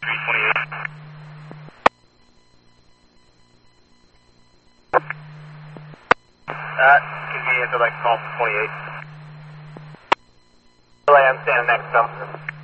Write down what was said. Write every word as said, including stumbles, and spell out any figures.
three twenty-eight. Uh, convenience, I'd like to call for twenty-eight. I'm standing next to them.